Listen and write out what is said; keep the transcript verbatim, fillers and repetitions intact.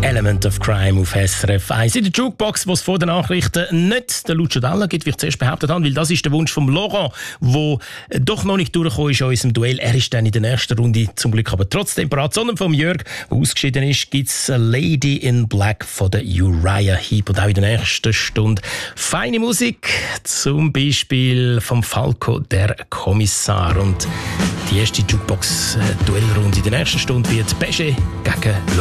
Element of Crime auf S R F eins. In der Jukebox, wo es vor den Nachrichten nicht den Lucio Dalla gibt, wie ich zuerst behauptet habe, weil das ist der Wunsch von Laurent, der doch noch nicht durchgekommen ist in unserem Duell. Er ist dann in der nächsten Runde zum Glück aber trotzdem parat. Sondern vom Jörg, der ausgeschieden ist, gibt es Lady in Black von der Uriah Heep. Und auch in der nächsten Stunde feine Musik, zum Beispiel vom Falco, der Kommissar. Und die erste Jukebox-Duellrunde in der nächsten Stunde wird Pesce gegen